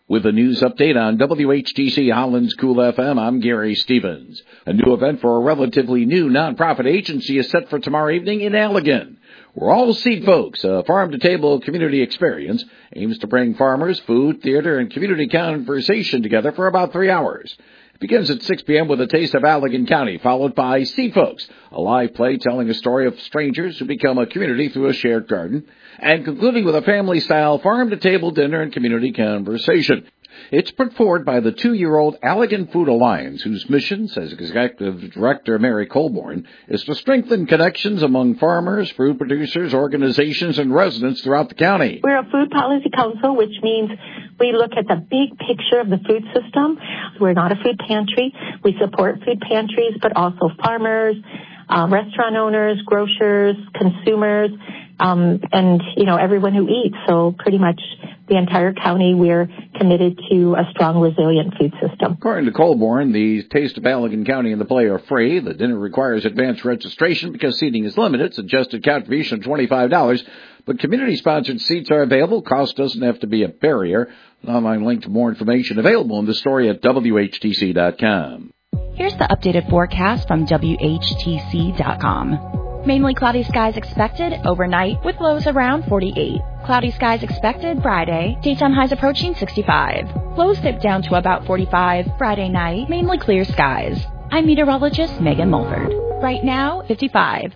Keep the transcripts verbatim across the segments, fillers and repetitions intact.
With a news update on W H T C Holland's Cool F M, I'm Gary Stevens. A new event for a relatively new nonprofit agency is set for tomorrow evening in Allegan. We're All Seed Folks, a farm-to-table community experience, aims to bring farmers, food, theater, and community conversation together for about three hours. It begins at six p.m. with a taste of Allegan County, followed by Seed Folks, a live play telling a story of strangers who become a community through a shared garden, and concluding with a family-style farm-to-table dinner and community conversation. It's put forward by the two-year-old Allegan Food Alliance, whose mission, says Executive Director Mary Colborn, is to strengthen connections among farmers, food producers, organizations, and residents throughout the county. We're a food policy council, which means we look at the big picture of the food system. We're not a food pantry. We support food pantries, but also farmers, uh, restaurant owners, grocers, consumers, um, and, you know, everyone who eats. So pretty much the entire county, we're committed to a strong, resilient food system. According to Colborn, the Taste of Allegan County and the play are free. The dinner requires advance registration because seating is limited. It's adjusted contribution of twenty-five dollars. But community-sponsored seats are available. Cost doesn't have to be a barrier. An online link to more information available in the story at W H T C dot com. Here's the updated forecast from W H T C dot com. Mainly cloudy skies expected overnight with lows around forty-eight. Cloudy skies expected Friday. Daytime highs approaching sixty-five. Lows dip down to about forty-five. Friday night, mainly clear skies. I'm meteorologist Megan Mulford. Right now, fifty-five.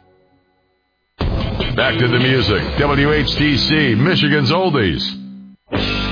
Back to the music. W H T C, Michigan's Oldies.